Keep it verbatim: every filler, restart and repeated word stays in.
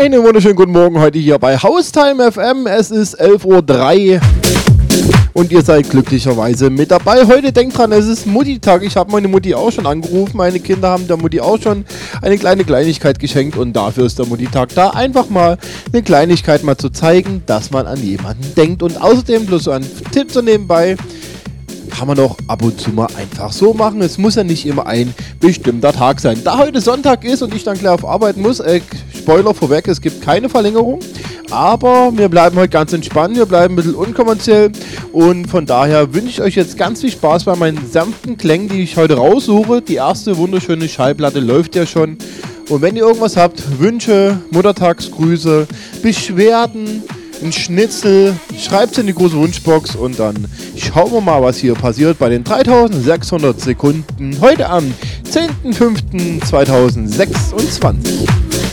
Einen wunderschönen guten Morgen heute hier bei Haustime F M. Es ist elf Uhr drei und ihr seid glücklicherweise mit dabei. Heute denkt dran, es ist Mutti-Tag. Ich habe meine Mutti auch schon angerufen. Meine Kinder haben der Mutti auch schon eine kleine Kleinigkeit geschenkt und dafür ist der Mutti-Tag da. Einfach mal eine Kleinigkeit mal zu zeigen, dass man an jemanden denkt. Und außerdem bloß so ein Tipp so nebenbei. Kann man doch ab und zu mal einfach so machen. Es muss ja nicht immer ein bestimmter Tag sein. Da heute Sonntag ist und ich dann gleich auf Arbeit muss, äh, Spoiler vorweg, es gibt keine Verlängerung. Aber wir bleiben heute ganz entspannt, wir bleiben ein bisschen unkommerziell. Und von daher wünsche ich euch jetzt ganz viel Spaß bei meinen sanften Klängen, die ich heute raussuche. Die erste wunderschöne Schallplatte läuft ja schon. Und wenn ihr irgendwas habt, Wünsche, Muttertagsgrüße, Beschwerden, ein Schnitzel, schreibt es in die große Wunschbox und dann schauen wir mal, was hier passiert bei den dreitausendsechshundert Sekunden heute am zehnten fünften zweitausendsechsundzwanzig.